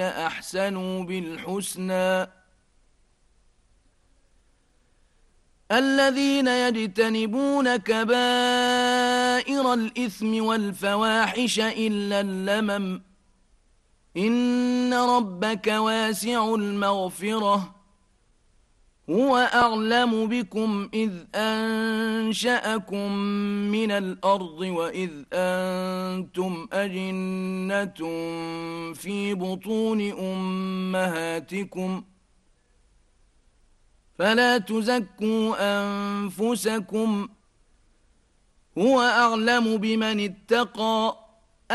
أحسنوا بالحسنى الذين يجتنبون كبائر الإثم والفواحش إلا اللمم إن ربك واسع المغفرة هو أعلم بكم إذ أنشأكم من الأرض وإذ أنتم أجنة في بطون أمهاتكم فلا تزكوا أنفسكم هو أعلم بمن اتقى